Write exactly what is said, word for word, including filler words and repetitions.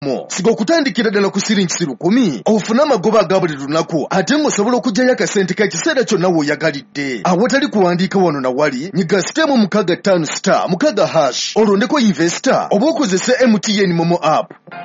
mo sigo kutandikira ddala ku siringi lukumi ofuna amagoba aga buli lunaku ate ng'osobola okuggyayo akasente k'ekiseera kyonna w'oyagalidde awatali kuwandiika wano na wali nyiga sitemu mukaga ttaano star mukaga hash olondeko investor oba okozese M T N Momo app.